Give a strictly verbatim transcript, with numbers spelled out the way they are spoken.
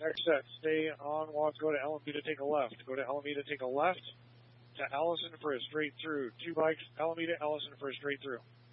Next set, stay on walk, go to Alameda, take a left. Go to Alameda, take a left to Allison for a straight through. Two bikes, Alameda, Allison for a straight through.